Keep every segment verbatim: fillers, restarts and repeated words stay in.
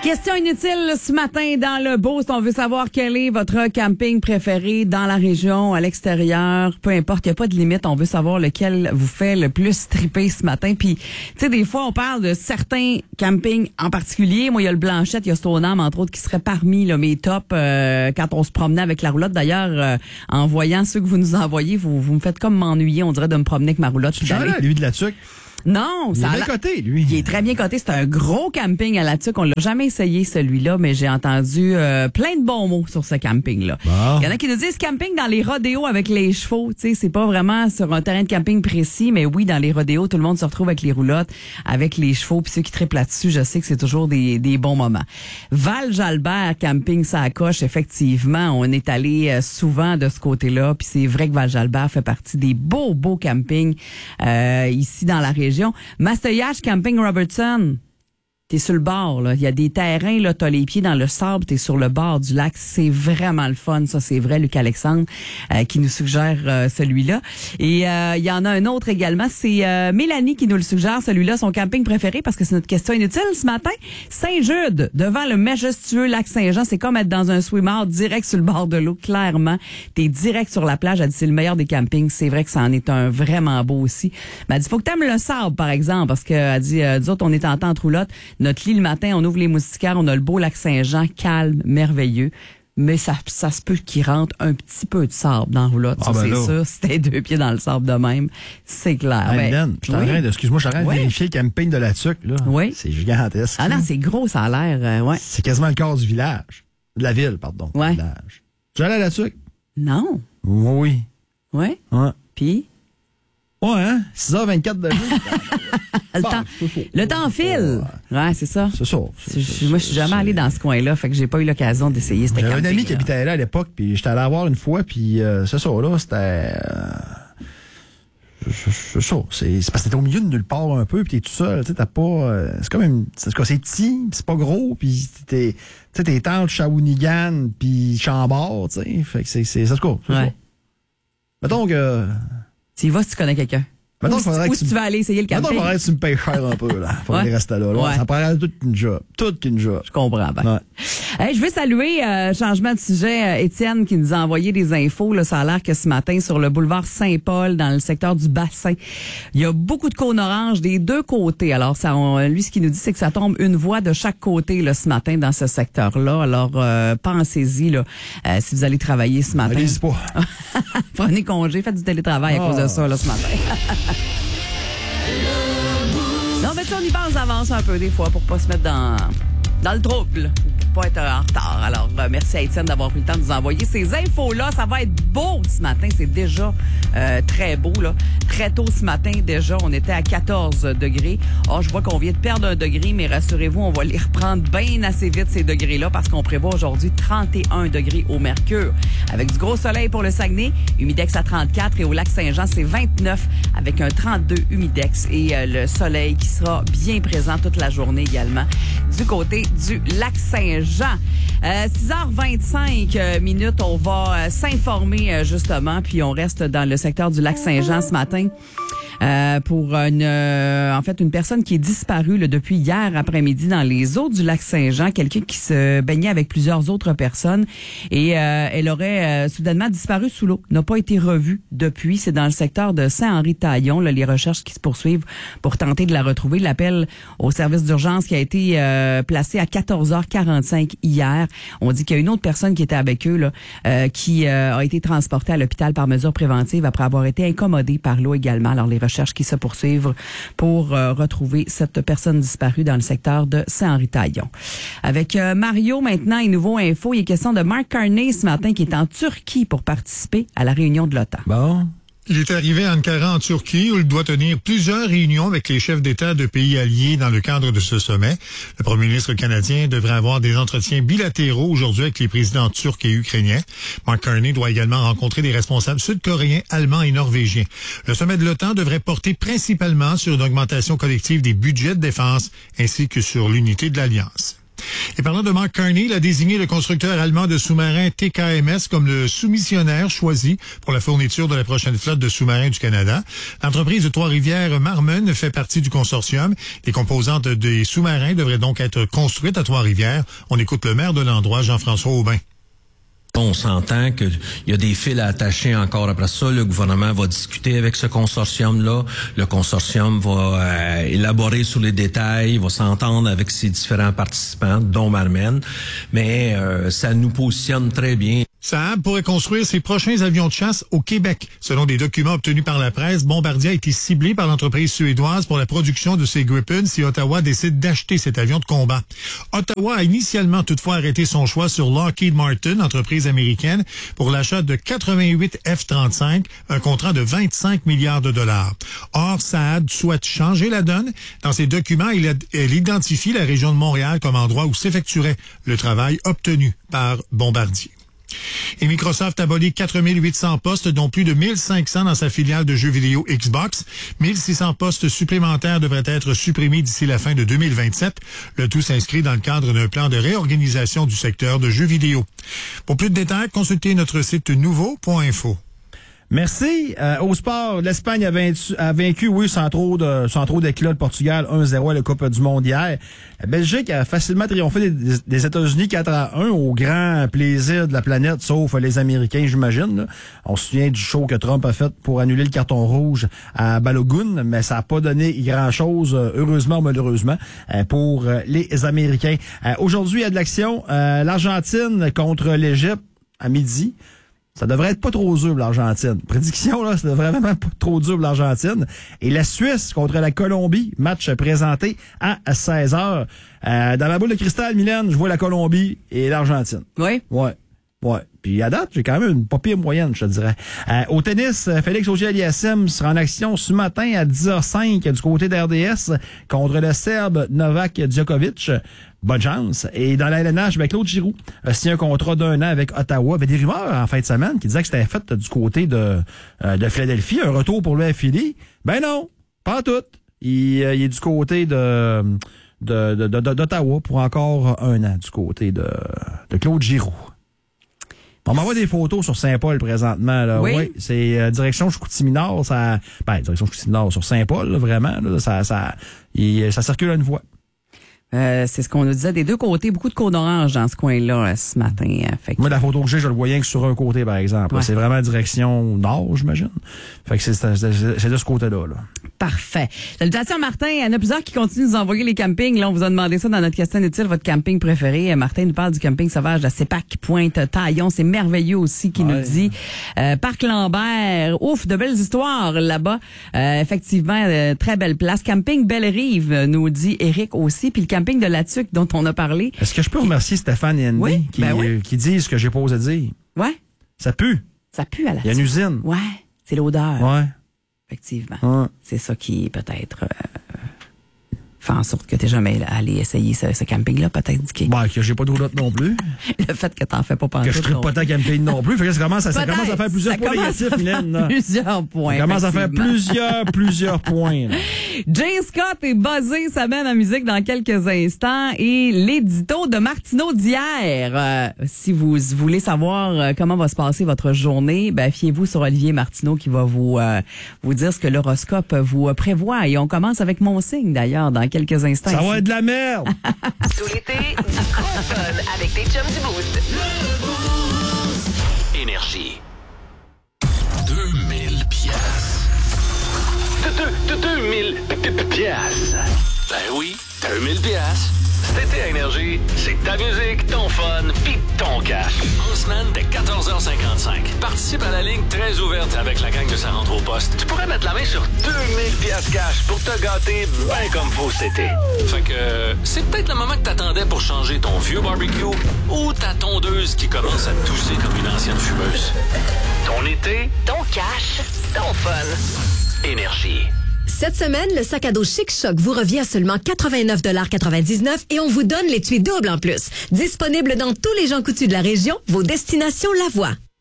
Question inutile ce matin dans le Boost. On veut savoir quel est votre camping préféré dans la région, à l'extérieur. Peu importe, il n'y a pas de limite. On veut savoir lequel vous fait le plus triper ce matin. Puis, tu sais, des fois, on parle de certains campings en particulier. Moi, il y a le Blanchette, il y a Stoneham, entre autres, qui seraient parmi là, mes tops euh, quand on se promenait avec la roulotte. D'ailleurs, euh, en voyant ceux que vous nous envoyez, vous, vous me faites comme m'ennuyer. On dirait de me promener avec ma roulotte. Je suis allé à lui de la tuque. Non, il ça est bien coté, lui. Il est très bien coté. C'est un gros camping à la tuque. On l'a jamais essayé, celui-là, mais j'ai entendu euh, plein de bons mots sur ce camping-là. Bon. Il y en a qui nous disent camping dans les rodéos avec les chevaux. Tu sais, c'est pas vraiment sur un terrain de camping précis, mais oui, dans les rodéos, tout le monde se retrouve avec les roulottes, avec les chevaux. Puis ceux qui trippent là-dessus, je sais que c'est toujours des, des bons moments. Val-Jalbert, camping ça coche, effectivement. On est allé euh, souvent de ce côté-là. Puis c'est vrai que Val-Jalbert fait partie des beaux, beaux campings euh, ici dans la région. Master Camping Robertson, t'es sur le bord, là. Il y a des terrains, là, t'as les pieds dans le sable, t'es sur le bord du lac. C'est vraiment le fun, ça, c'est vrai, Luc Alexandre, euh, qui nous suggère euh, celui-là. Et euh, il y en a un autre également, c'est euh, Mélanie qui nous le suggère, celui-là, son camping préféré, parce que c'est notre question inutile ce matin. Saint-Jude, devant le majestueux lac Saint-Jean, c'est comme être dans un swimmer direct sur le bord de l'eau, clairement. T'es direct sur la plage, elle dit c'est le meilleur des campings. C'est vrai que ça en est un vraiment beau aussi. Mais elle dit, faut que t'aimes le sable, par exemple, parce que elle dit, euh, nous autres, on est en temps en roulotte. Notre lit le matin, on ouvre les moustiquaires, on a le beau lac Saint-Jean, calme, merveilleux. Mais ça, ça se peut qu'il rentre un petit peu de sable dans la roulotte, ah ça ben c'est là. sûr. Si t'es deux pieds dans le sable de même, c'est clair. Hey, ben, Ben, je suis en oui. train de, excuse-moi, je suis en train de Oui. vérifier le camping de la tuque, là. Oui. C'est gigantesque. Ah non, c'est gros, ça a l'air, euh, ouais. C'est quasiment le quart du village. De la ville, pardon. Ouais. Du village. Tu es allé à la tuque? Non. Oui. Ouais. Ouais. Puis? Ouais, hein? six heures vingt-quatre de jour. Le, Bon, temps, c'est ça. le temps file. Ouais, c'est ça. C'est ça. C'est- Je- Moi, je suis jamais c'est- allé dans ce coin-là, fait que j'ai pas eu l'occasion d'essayer ce J'avais camping. un ami qui habitait là à l'époque, puis j'étais allé la voir une fois, puis euh, c'est ça, là, c'était... Euh, c'est c'est ça. C'est c'est parce que t'es au milieu de nulle part un peu, puis t'es tout seul, tu sais, t'as pas... euh, c'est comme une... C'est c'est petit, puis c'est pas gros, puis t'es... Tu sais, t'es entre Shawinigan, puis Chambord, tu sais, fait que c'est... C'est ça, c'est ça. Ouais. Mettons que... Tu y vas si tu connais quelqu'un. Mettons Ou qu'il si, faudrait ou que si tu tu veux aller essayer le Mettons camping. qu'il faudrait que tu me payes cher un peu, là. Faudrait Ouais. rester là. là. Ouais. Ça prendrait toute une job. Toute une job. Je comprends bien. Ouais. Hey, je veux saluer, euh, changement de sujet, euh, Étienne qui nous a envoyé des infos. Là, ça a l'air que ce matin, sur le boulevard Saint-Paul, dans le secteur du bassin, il y a beaucoup de cônes oranges des deux côtés. Alors, ça, on- lui, ce qu'il nous dit, c'est que ça tombe une voie de chaque côté là, ce matin dans ce secteur-là. Alors, euh, pensez-y là, euh, si vous allez travailler ce matin. Allez-y pas. Prenez congé, faites du télétravail à Oh. cause de ça là, ce matin. Non, mais tu sais, on y pense d'avance un peu des fois pour pas se mettre dans, dans le trouble, pour pas être en retard. Alors, euh, merci à Étienne d'avoir pris le temps de nous envoyer ces infos-là. Ça va être beau ce matin. C'est déjà euh, très beau, là. Très tôt ce matin, déjà, on était à quatorze degrés. Oh, je vois qu'on vient de perdre un degré, mais rassurez-vous, on va les reprendre bien assez vite, ces degrés-là, parce qu'on prévoit aujourd'hui trente et un degrés au mercure. Avec du gros soleil pour le Saguenay, humidex à trente-quatre, et au lac Saint-Jean, c'est vingt-neuf, avec un trente-deux humidex, et euh, le soleil qui sera bien présent toute la journée également du côté du lac Saint-Jean. Euh, six heures vingt-cinq minutes, on va euh, s'informer euh, justement, puis on reste dans le secteur du lac Saint-Jean ce matin. Euh, pour une, euh, en fait, une personne qui est disparue là, depuis hier après-midi dans les eaux du lac Saint-Jean, quelqu'un qui se baignait avec plusieurs autres personnes et euh, elle aurait euh, soudainement disparu sous l'eau, n'a pas été revue depuis. C'est dans le secteur de Saint-Henri-Taillon, là, les recherches qui se poursuivent pour tenter de la retrouver. L'appel au service d'urgence qui a été euh, placé à quatorze heures quarante-cinq hier. On dit qu'il y a une autre personne qui était avec eux là, euh, qui euh, a été transportée à l'hôpital par mesure préventive après avoir été incommodée par l'eau également. Alors, les recherches qui se poursuivent pour euh, retrouver cette personne disparue dans le secteur de Saint-Henri-Taillon. Avec euh, Mario maintenant et nouveau info, il est question de Mark Carney ce matin qui est en Turquie pour participer à la réunion de l'OTAN. Bon. Il est arrivé à Ankara, en Turquie, où il doit tenir plusieurs réunions avec les chefs d'État de pays alliés dans le cadre de ce sommet. Le premier ministre canadien devrait avoir des entretiens bilatéraux aujourd'hui avec les présidents turcs et ukrainiens. Mark Carney doit également rencontrer des responsables sud-coréens, allemands et norvégiens. Le sommet de l'OTAN devrait porter principalement sur une augmentation collective des budgets de défense ainsi que sur l'unité de l'Alliance. Et parlant de Mark Carney, il a désigné le constructeur allemand de sous-marins T K M S comme le soumissionnaire choisi pour la fourniture de la prochaine flotte de sous-marins du Canada. L'entreprise de Trois-Rivières Marmen fait partie du consortium. Les composantes des sous-marins devraient donc être construites à Trois-Rivières. On écoute le maire de l'endroit, Jean-François Aubin. On s'entend qu'il y a des fils à attacher encore après ça. Le gouvernement va discuter avec ce consortium-là. Le consortium va euh, élaborer sur les détails, va s'entendre avec ses différents participants, dont Marmen. Mais euh, ça nous positionne très bien. Saab pourrait construire ses prochains avions de chasse au Québec. Selon des documents obtenus par la presse, Bombardier a été ciblé par l'entreprise suédoise pour la production de ses Gripen si Ottawa décide d'acheter cet avion de combat. Ottawa a initialement toutefois arrêté son choix sur Lockheed Martin, entreprise américaine, pour l'achat de quatre-vingt-huit F trente-cinq, un contrat de vingt-cinq milliards de dollars. Or, Saab souhaite changer la donne. Dans ses documents, il a, elle identifie la région de Montréal comme endroit où s'effectuerait le travail obtenu par Bombardier. Et Microsoft a aboli quatre mille huit cents postes, dont plus de mille cinq cents dans sa filiale de jeux vidéo Xbox. mille six cents postes supplémentaires devraient être supprimés d'ici la fin de deux mille vingt-sept. Le tout s'inscrit dans le cadre d'un plan de réorganisation du secteur de jeux vidéo. Pour plus de détails, consultez notre site nouveau point info. Merci. Euh, au sport, l'Espagne a vaincu, a vaincu, oui, sans trop de, sans trop d'éclat, le Portugal un zéro à la Coupe du Monde hier. La Belgique a facilement triomphé des, des États-Unis quatre à un au grand plaisir de la planète, sauf les Américains, j'imagine. Là. On se souvient du show que Trump a fait pour annuler le carton rouge à Balogun, mais ça n'a pas donné grand-chose, heureusement ou malheureusement, pour les Américains. Aujourd'hui, il y a de l'action. Euh, L'Argentine contre l'Égypte à midi. Ça devrait être pas trop dur pour l'Argentine. Prédiction, là, ça devrait vraiment pas trop dur pour l'Argentine. Et la Suisse contre la Colombie, match présenté à seize heures. Euh, dans la boule de cristal, Mylène, je vois la Colombie et l'Argentine. Oui? Ouais. Ouais. Puis à date, j'ai quand même une pas pire moyenne, je te dirais. Euh, au tennis, Félix Auger-Aliassime sera en action ce matin à dix heures cinq du côté d'R D S contre le Serbe Novak Djokovic. Bonne chance. Et dans la L N H, ben Claude Giroux a signé un contrat d'un an avec Ottawa. Il y avait des rumeurs en fin de semaine qui disaient que c'était fait du côté de, euh, de Philadelphie, un retour pour le F I D. Ben non, pas tout. Il, euh, il est du côté de, de, de, de, d'Ottawa pour encore un an du côté de, de Claude Giroux. On m'envoie des photos sur Saint-Paul présentement. Là. Oui. oui c'est euh, direction Chicoutimi-Nord. Ça, ben, direction Chicoutimi-Nord sur Saint-Paul, là, vraiment. Là, ça, ça, il, ça circule à une voie. Euh, c'est ce qu'on nous disait des deux côtés, beaucoup de cônes orange dans ce coin-là euh, ce matin. Hein, fait que... Moi, la photo que j'ai, je le voyais que sur un côté, par exemple. Ouais. C'est vraiment direction nord, j'imagine. Fait que c'est, c'est, c'est, c'est de ce côté-là. Là. Parfait. Salutations, Martin. Il y en a plusieurs qui continuent de nous envoyer les campings. Là, on vous a demandé ça dans notre question utile, votre camping préféré. Martin nous parle du camping sauvage de la CEPAC Pointe-Taillon. C'est merveilleux aussi qui ouais. nous dit. Euh, Parc Lambert. Ouf, de belles histoires là-bas. Euh, effectivement, euh, très belle place. Camping Belle-Rive, nous dit Éric aussi. Puis le camping de la Tuque dont on a parlé. Est-ce que je peux remercier Stéphane et Andy oui, qui, ben oui. euh, qui disent ce que j'ai pas osé dire? Ouais. Ça pue. Ça pue à la Il y a une usine. Ouais. C'est l'odeur. Ouais. Effectivement. Ouais. C'est ça qui peut-être euh, fait en sorte que tu n'es jamais allé essayer ce, ce camping-là, peut-être. Qui... Ben, que j'ai pas de roulotte non plus. Le fait que t'en fais pas penser. Que je tripe pas tant camping non plus. Fait que ça commence à, ça commence à faire plusieurs points négatifs, Mylène. Plusieurs points. Ça commence à faire plusieurs, plusieurs points. Là. Jay Scott est buzzé, ça mène en musique dans quelques instants. Et l'édito de Martineau d'hier. Euh, si vous voulez savoir euh, comment va se passer votre journée, ben, fiez-vous sur Olivier Martineau qui va vous, euh, vous dire ce que l'horoscope vous euh, prévoit. Et on commence avec mon signe, d'ailleurs, dans quelques instants. Ça ici. va être de la merde! Tout l'été, du gros fun avec tes chums du Boost. Énergie. deux mille piastres. Deux, deux, deux mille piastres. Ben oui, deux mille piastres. Cet été à Énergie, c'est ta musique, ton fun, pis ton cash. En semaine, dès quatorze heures cinquante-cinq. Participe à la ligne très ouverte avec la gang de Sa rentre au poste. Tu pourrais mettre la main sur deux mille piastres cash pour te gâter bien comme faut cet été. Fait que euh, c'est peut-être le moment que t'attendais pour changer ton vieux barbecue ou ta tondeuse qui commence à tousser comme une ancienne fumeuse. Ton été, Ton cash, ton fun. Énergie. Cette semaine, le sac à dos Chic Choc vous revient à seulement quatre-vingt-neuf quatre-vingt-dix-neuf et on vous donne l'étui double en plus. Disponible dans tous les Jean Coutu de la région, vos destinations la voient.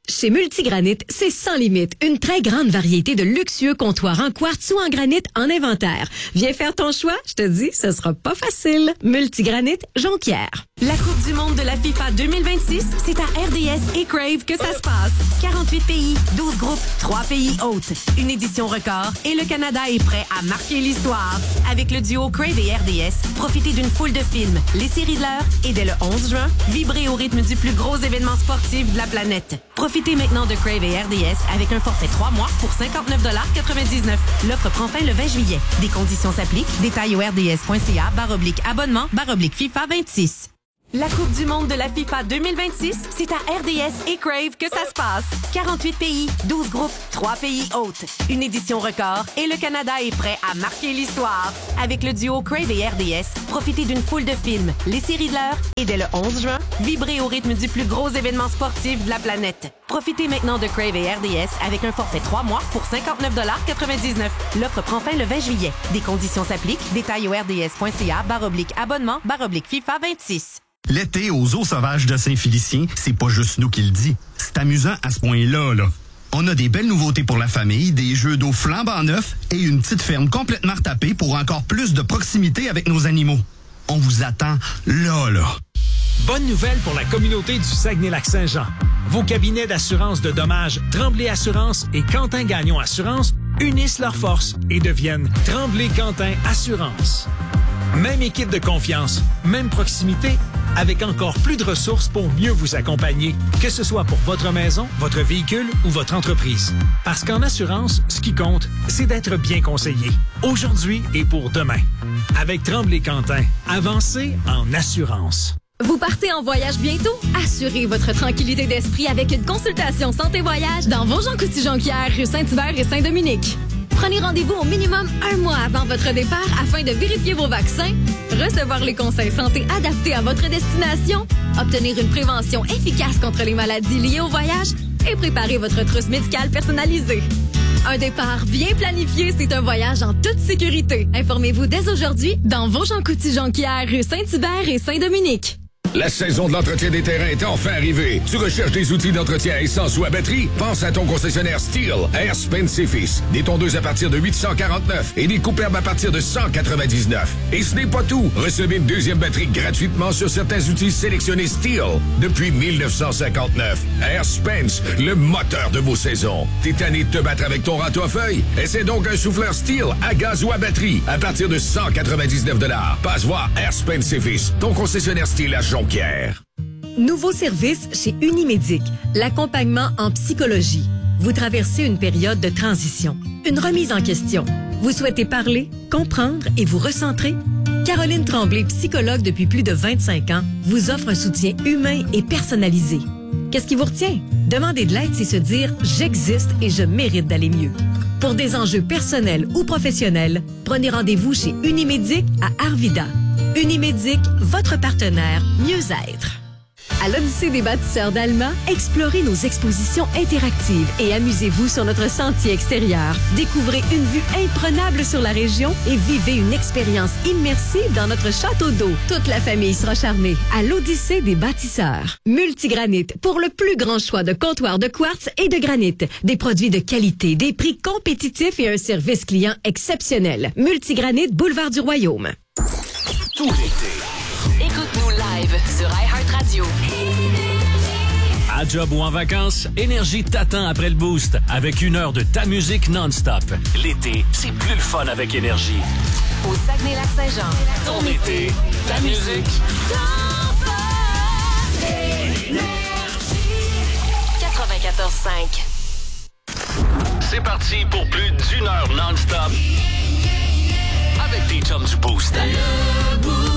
Chez Multigranit, c'est sans limite. Une très grande variété de luxueux comptoirs en quartz ou en granit en inventaire. Viens faire ton choix, je te dis, ce sera pas facile. Multigranit, Jonquière. La Coupe du monde de la FIFA deux mille vingt-six, c'est à R D S et Crave que ça se passe. quarante-huit pays, douze groupes, trois pays hôtes. Une édition record et le Canada est prêt à marquer l'histoire. Avec le duo Crave et R D S, profitez d'une foule de films, les séries de l'heure et dès le onze juin, vibrez au rythme du plus gros événement sportif de la planète. Profitez maintenant de Crave et R D S avec un forfait trois mois pour cinquante-neuf quatre-vingt-dix-neuf. L'offre prend fin le vingt juillet. Des conditions s'appliquent. Détails au rds.ca barre oblique abonnement barre oblique FIFA vingt-six. La Coupe du monde de la FIFA deux mille vingt-six, c'est à R D S et Crave que ça se passe. quarante-huit pays, douze groupes, trois pays hôtes. Une édition record et le Canada est prêt à marquer l'histoire. Avec le duo Crave et R D S, profitez d'une foule de films, les séries de l'heure et dès le onze juin, vibrez au rythme du plus gros événement sportif de la planète. Profitez maintenant de Crave et R D S avec un forfait trois mois pour cinquante-neuf quatre-vingt-dix-neuf. L'offre prend fin le vingt juillet. Des conditions s'appliquent. Détails au rds.ca barre oblique abonnement barre oblique FIFA vingt-six. L'été aux eaux sauvages de Saint-Félicien, c'est pas juste nous qui le dit. C'est amusant à ce point-là, là. On a des belles nouveautés pour la famille, des jeux d'eau flambant neufs et une petite ferme complètement retapée pour encore plus de proximité avec nos animaux. On vous attend là, là. Bonne nouvelle pour la communauté du Saguenay-Lac-Saint-Jean. Vos cabinets d'assurance de dommages Tremblay Assurance et Quentin Gagnon Assurance unissent leurs forces et deviennent Tremblay Quentin Assurance. Même équipe de confiance, même proximité, avec encore plus de ressources pour mieux vous accompagner, que ce soit pour votre maison, votre véhicule ou votre entreprise. Parce qu'en assurance, ce qui compte, c'est d'être bien conseillé, aujourd'hui et pour demain. Avec Tremblay Quentin, avancez en assurance. Vous partez en voyage bientôt? Assurez votre tranquillité d'esprit avec une consultation santé-voyage dans Vosges-en-Couty-Jonquière, rue Saint-Hubert et Saint-Dominique. Prenez rendez-vous au minimum un mois avant votre départ afin de vérifier vos vaccins, recevoir les conseils santé adaptés à votre destination, obtenir une prévention efficace contre les maladies liées au voyage et préparer votre trousse médicale personnalisée. Un départ bien planifié, c'est un voyage en toute sécurité. Informez-vous dès aujourd'hui dans Vosges-en-Couty-Jonquière, rue Saint-Hubert et Saint-Dominique. La saison de l'entretien des terrains est enfin arrivée. Tu recherches des outils d'entretien à essence ou à batterie? Pense à ton concessionnaire Steel, Air Spence et Fils. Des tondeuses à partir de huit cent quarante-neuf et des coupe-herbes à partir de cent quatre-vingt-dix-neuf. Et ce n'est pas tout. Recevez une deuxième batterie gratuitement sur certains outils sélectionnés Steel depuis mille neuf cent cinquante-neuf. Air Spence, le moteur de vos saisons. T'es tanné de te battre avec ton râteau à feuilles? Essaie donc un souffleur Steel à gaz ou à batterie à partir de cent quatre-vingt-dix-neuf dollars. Passe voir Air Spence et Fils, ton concessionnaire Steel à Jonquière. Nouveau service chez Unimédic, l'accompagnement en psychologie. Vous traversez une période de transition, une remise en question. Vous souhaitez parler, comprendre et vous recentrer? Caroline Tremblay, psychologue depuis plus de vingt-cinq ans, vous offre un soutien humain et personnalisé. Qu'est-ce qui vous retient? Demander de l'aide, c'est se dire « J'existe et je mérite d'aller mieux ». Pour des enjeux personnels ou professionnels, prenez rendez-vous chez Unimédic à Arvida. Unimédic, votre partenaire mieux-être. À l'Odyssée des bâtisseurs d'Alma, explorez nos expositions interactives et amusez-vous sur notre sentier extérieur. Découvrez une vue imprenable sur la région et vivez une expérience immersive dans notre château d'eau. Toute la famille sera charmée à l'Odyssée des bâtisseurs. Multigranit, pour le plus grand choix de comptoirs de quartz et de granit. Des produits de qualité, des prix compétitifs et un service client exceptionnel. Multigranit, boulevard du Royaume. Tout l'été. Écoute-nous live sur iHeartRadio. À job ou en vacances, Énergie t'attend après le boost avec une heure de ta musique non-stop. L'été, c'est plus le fun avec Énergie. Au Saguenay-Lac-Saint-Jean. Ton été, ta musique. quatre-vingt-quatorze cinq. C'est parti pour plus d'une heure non-stop avec tes chums du Boost.